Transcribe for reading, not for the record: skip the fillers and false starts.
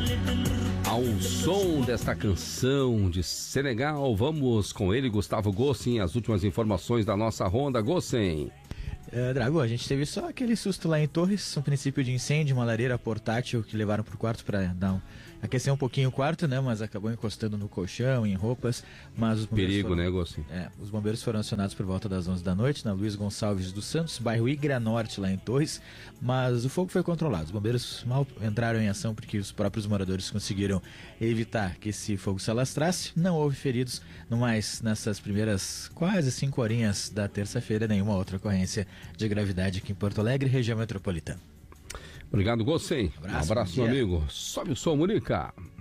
Ao som desta canção de Senegal, vamos com ele, Gustavo Gossen, as últimas informações da nossa ronda. Gossen. Drago, a gente teve só aquele susto lá em Torres, um princípio de incêndio, uma lareira portátil que levaram pro quarto para aquecer um pouquinho o quarto, né? Mas acabou encostando no colchão, em roupas. Mas os bombeiros perigo, né, Gossen? Os bombeiros foram acionados por volta das 11 da noite na Luiz Gonçalves dos Santos, bairro Igra Norte, lá em Torres. Mas o fogo foi controlado. Os bombeiros mal entraram em ação porque os próprios moradores conseguiram evitar que esse fogo se alastrasse. Não houve feridos, no mais, nessas primeiras quase 5 horinhas da terça-feira, nenhuma outra ocorrência de gravidade aqui em Porto Alegre, região metropolitana. Obrigado, Gossen. Um abraço, meu amigo. Sobe o som, Murica.